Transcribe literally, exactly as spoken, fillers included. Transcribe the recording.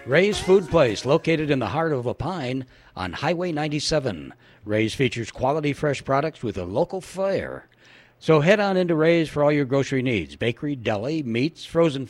Ray's Food Place, located in the heart of Lapine on Highway ninety-seven. Ray's features quality fresh products with a local flair. So head on into Ray's for all your grocery needs. Bakery, deli, meats, frozen